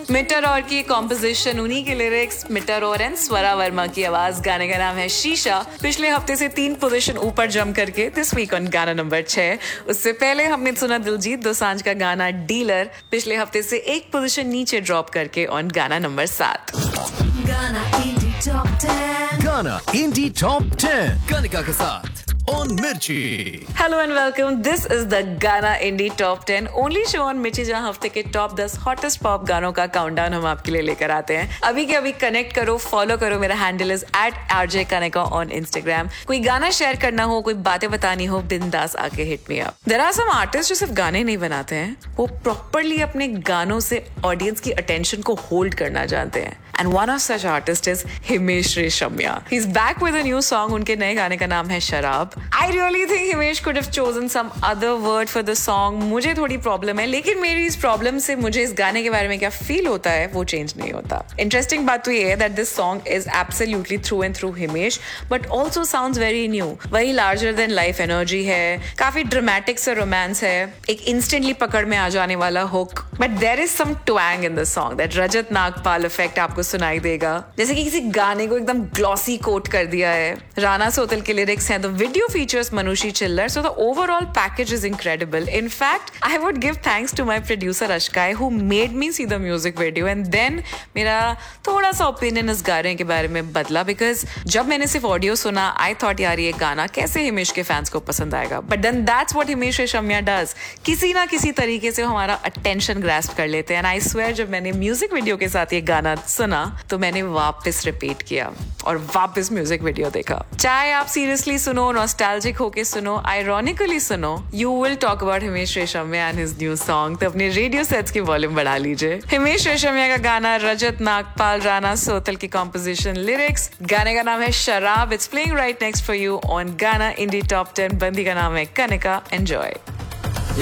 Metre और की composition, उन्हीं के लिरिक्स, मिटर और एंड स्वरा वर्मा की आवाज। गाने का नाम है शीशा। पिछले हफ्ते से 3 पोजीशन ऊपर जंप करके दिस वीक ऑन गाना नंबर 6। उससे पहले हमने सुना दिलजीत दोसांझ का गाना डीलर, पिछले हफ्ते से 1 पोजीशन नीचे ड्रॉप करके ऑन गाना नंबर 7। गाना इंडी टॉप 10 कनिका के साथ on Mirchi. Hello and welcome. This is the Ghana Indie Top 10, only show on Mirchi जहां हफ्ते के टॉप 10 हॉटेस्ट पॉप गानों का काउंटडाउन हम आपके लिए लेकर आते हैं। अभी के अभी कनेक्ट करो, फॉलो करो। मेरा handle is @RJKanika on Instagram। कोई गाना शेयर करना हो, कोई बातें बतानी हो, बिंदास आके hit me up. There are some artists जो सिर्फ गाने नहीं बनाते हैं, वो प्रॉपरली अपने गानों से ऑडियंस की अटेंशन को होल्ड करना जानते हैं। And one of such artists is Himesh Reshamya. He's back with a new song. उनके नए गाने का नाम है शराब। I really think Himesh could have chosen some other word for the song. मुझे थोड़ी प्रॉब्लम है, लेकिन मेरी इस प्रॉब्लम से मुझे इस गाने के बारे में क्या फील होता है वो चेंज नहीं होता। इंटरेस्टिंग बात तो ये है that this song is absolutely through and through Himesh, but also sounds very new. वही larger than life energy है, काफी ड्रामेटिक सा रोमांस है, एक इंस्टेंटली पकड़ में आ जाने वाला hook, but there is some twang in the song that Rajat Nagpal effect आपको सुनाई देगा, जैसे कि किसी गाने को एकदम ग्लॉसी कोट कर दिया है। राना सोतल के लिरिक्स हैं, द वीडियो फीचर्स मनुषी चिल्लर, so the overall package is incredible. In fact I would give thanks to my producer अशकाय who made me see the music video and then मेरा थोड़ा सा ओपिनियन इस गाने के बारे में बदला, बिकॉज जब मैंने सिर्फ ऑडियो सुना आई थॉट यार ये गाना कैसे हिमेश के फैंस को पसंद आएगा, but then that's what Himesh Reshammiya does, किसी ना किसी तरीके से हमारा अटेंशन ग्रास्प कर लेते हैं। एंड आई स्वेयर जब मैंने म्यूजिक वीडियो के साथ ये गाना सुना तो मैंने वापस रिपीट किया और वापस म्यूजिक वीडियो देखा। चाहे आप सीरियसली सुनो, नॉस्टैल्जिक होके सुनो, आयरॉनिकली सुनो, you will talk about Himesh Reshammiya and his new song. तो अपने रेडियो सेट्स की वॉल्यूम बढ़ा लीजिए। हिमेश रेशमिया का गाना, रजत नागपाल, राना सोतल की कॉम्पोजिशन, लिरिक्स। गाने का नाम है शराब। It's playing right next for you on गाना इंडी टॉप 10। बंदी का नाम है कनिका। एंजॉय।